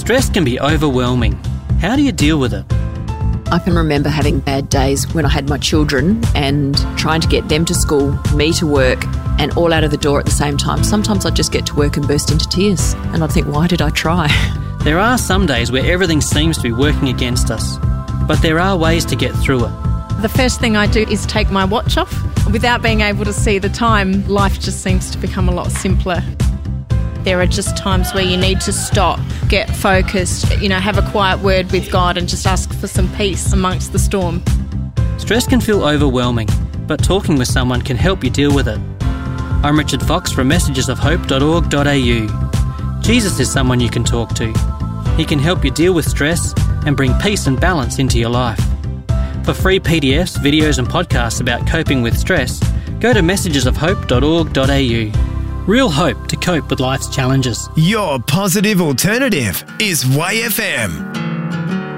Stress can be overwhelming. How do you deal with it? I can remember having bad days when I had my children and trying to get them to school, me to work, and all out of the door at the same time. Sometimes I'd just get to work and burst into tears, and I'd think, why did I try? There are some days where everything seems to be working against us, but there are ways to get through it. The first thing I do is take my watch off. Without being able to see the time, life just seems to become a lot simpler. There are just times where you need to stop, get focused, have a quiet word with God and just ask for some peace amongst the storm. Stress can feel overwhelming, but talking with someone can help you deal with it. I'm Richard Fox from messagesofhope.org.au. Jesus is someone you can talk to. He can help you deal with stress and bring peace and balance into your life. For free PDFs, videos and podcasts about coping with stress, go to messagesofhope.org.au. Real hope to cope with life's challenges. Your positive alternative is Way FM.